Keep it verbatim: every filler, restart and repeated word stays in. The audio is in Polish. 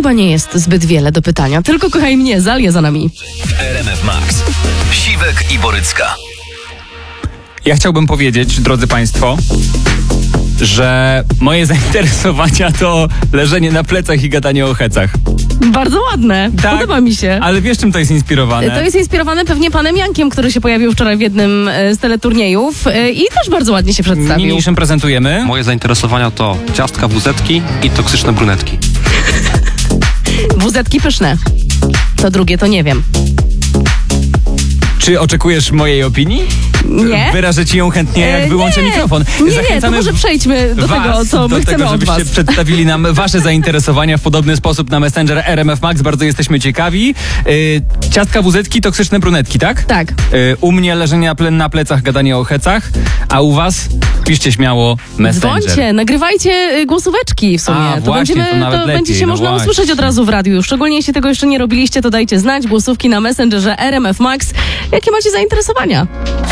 chyba nie jest zbyt wiele do pytania. Tylko kochaj mnie, Zalia za nami. W R M F Max. Siwek i Borycka. Ja chciałbym powiedzieć, drodzy Państwo, że moje zainteresowania to leżenie na plecach i gadanie o hecach. Bardzo ładne. Tak, Podoba mi się. Ale wiesz, czym to jest inspirowane? To jest inspirowane pewnie panem Jankiem, który się pojawił wczoraj w jednym z teleturniejów i też bardzo ładnie się przedstawił. Niniejszym prezentujemy. Moje zainteresowania to ciastka, wuzetki i toksyczne brunetki. Wuzetki pyszne. To drugie to nie wiem. Czy oczekujesz mojej opinii? Nie. Wyrażę ci ją chętnie, jak E, wyłączę nie. mikrofon. Nie, nie, to Zachęcamy może przejdźmy do was tego, co do my chcemy tego, od żebyście was. przedstawili nam wasze zainteresowania w podobny sposób na Messenger R M F Max. Bardzo jesteśmy ciekawi. Yy, ciastka, wuzetki, toksyczne brunetki, tak? Tak. Yy, u mnie leżenie na, ple- na plecach, gadanie o hecach, a u was piszcie śmiało Messenger. Dzwońcie, nagrywajcie y, głosóweczki w sumie. A, to właśnie, będziemy, to nawet to lepiej, będzie się no można właśnie. usłyszeć od razu w radiu. Szczególnie jeśli tego jeszcze nie robiliście, to dajcie znać. Głosówki na Messengerze R M F Max. Jakie macie zainteresowania?